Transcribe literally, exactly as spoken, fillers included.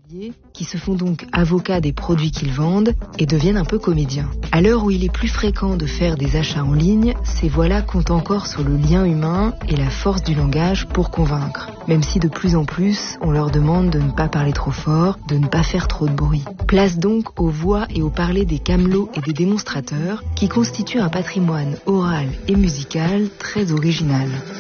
qui se font donc avocats des produits qu'ils vendent et deviennent un peu comédiens. À l'heure où il est plus fréquent de faire des achats en ligne, ces voilà comptent encore sur le lien humain et la force du langage pour convaincre. Même si de plus en plus, on leur demande de ne pas parler trop fort, de ne pas faire trop de bruit. Place donc aux voix et au parler des camelots et des démonstrateurs qui constituent un patrimoine oral et musical très original.